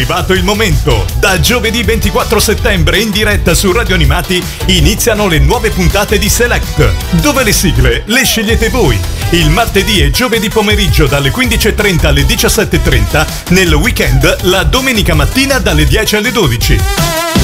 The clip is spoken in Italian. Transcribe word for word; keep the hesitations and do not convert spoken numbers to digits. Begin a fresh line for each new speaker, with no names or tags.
arrivato il momento. Da giovedì ventiquattro settembre in diretta su Radio Animati iniziano le nuove puntate di Select, dove le sigle le scegliete voi. Il martedì e giovedì pomeriggio dalle quindici e trenta alle diciassette e trenta, nel weekend la domenica mattina dalle dieci alle dodici.